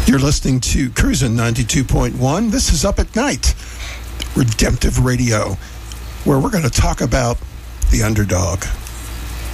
You're listening to Cruisin' 92.1. This is Up at Night, Redemptive Radio, where we're going to talk about the underdog.